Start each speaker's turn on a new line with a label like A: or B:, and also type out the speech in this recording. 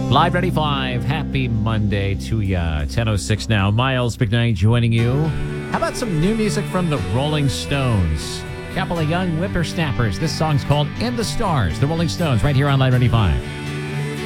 A: Live Ready 5. Happy Monday to ya. 10:06 now. Miles McKnight joining you. How about some new music from the Rolling Stones? Couple of young whippersnappers. This song's called In the Stars. The Rolling Stones right here on Live Ready 5.